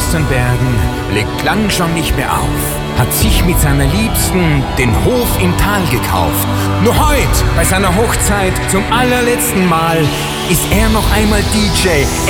Ostenbergen legt lang schon nicht mehr auf, hat sich mit seiner Liebsten den Hof im Tal gekauft. Nur heute, bei seiner Hochzeit, zum allerletzten Mal, ist er noch einmal DJ.